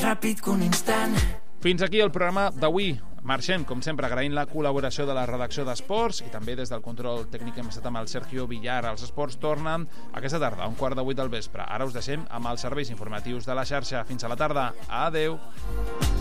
ràpid que un instant. Fins aquí el programa d'avui. Marxem, com sempre, agraint la col·laboració de la redacció d'Esports i també des del control tècnic hem estat amb el Sergio Villar. Els esports tornen aquesta tarda, a 7:15 del vespre. Ara us deixem amb els serveis informatius de la xarxa. Fins a la tarda. Adeu.